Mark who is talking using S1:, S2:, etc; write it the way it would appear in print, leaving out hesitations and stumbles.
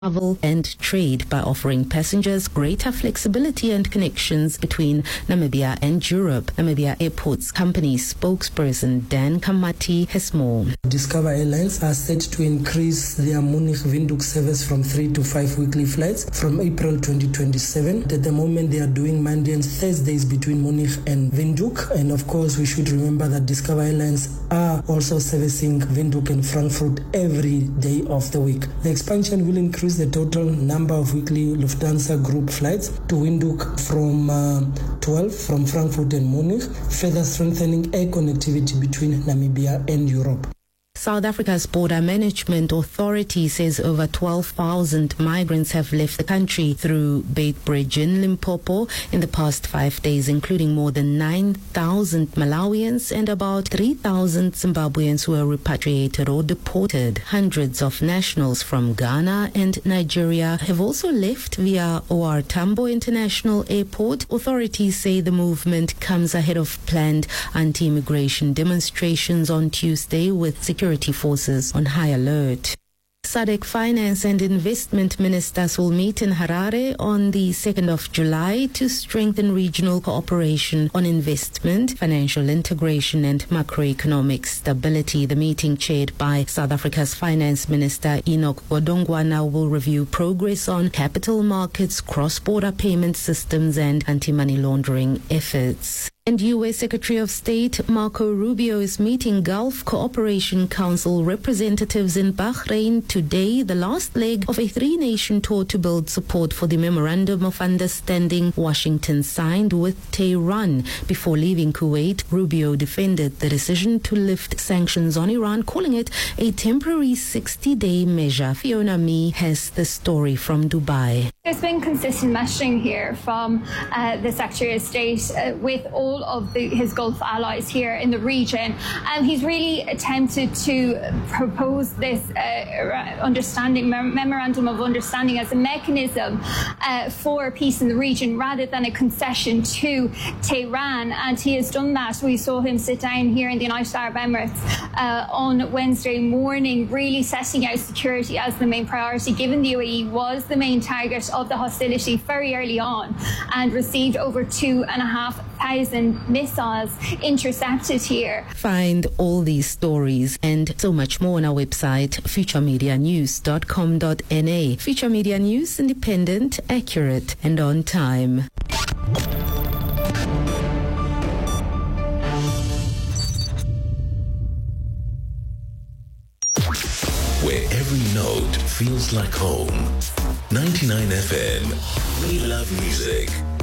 S1: travel and trade by offering passengers greater flexibility and connections between Namibia and Europe. Namibia Airports Company spokesperson Dan Kamati has more.
S2: Discover Airlines are set to increase their Munich-Windhoek service from 3 to 5 weekly flights from April 2027. At the moment, they are doing Monday and Thursdays between Munich and Windhoek. And of course, we should remember that Discover Airlines are also servicing Windhoek and Frankfurt every day of the week. The expansion will increase the total number of weekly Lufthansa Group flights to Windhoek from 12 from Frankfurt and Munich, further strengthening air connectivity between Namibia and Europe.
S1: South Africa's Border Management Authority says over 12,000 migrants have left the country through Beitbridge in Limpopo in the past 5 days, including more than 9,000 Malawians and about 3,000 Zimbabweans who were repatriated or deported. Hundreds of nationals from Ghana and Nigeria have also left via OR Tambo International Airport. Authorities say the movement comes ahead of planned anti-immigration demonstrations on Tuesday with security forces on high alert. SADC Finance and Investment Ministers will meet in Harare on the 2nd of July to strengthen regional cooperation on investment, financial integration and macroeconomic stability. The meeting, chaired by South Africa's Finance Minister Enoch Godongwana, will review progress on capital markets, cross-border payment systems and anti-money laundering efforts. And U.S. Secretary of State Marco Rubio is meeting Gulf Cooperation Council representatives in Bahrain today, the last leg of a three-nation tour to build support for the Memorandum of Understanding Washington signed with Tehran. Before leaving Kuwait, Rubio defended the decision to lift sanctions on Iran, calling it a temporary 60-day measure. Fiona Mee has the story from Dubai.
S3: There's been consistent messaging here from the Secretary of State with all of his Gulf allies here in the region. He's really attempted to propose this memorandum of understanding as a mechanism for peace in the region rather than a concession to Tehran. And he has done that. We saw him sit down here in the United Arab Emirates on Wednesday morning, really setting out security as the main priority, given the UAE was the main target of the hostility very early on and received over 2,500 missiles intercepted here.
S1: Find all these stories and so much more on our website, futuremedianews.com.na. Future Media News, independent, accurate and on time.
S4: Where every note feels like home. 99 FM. We love music.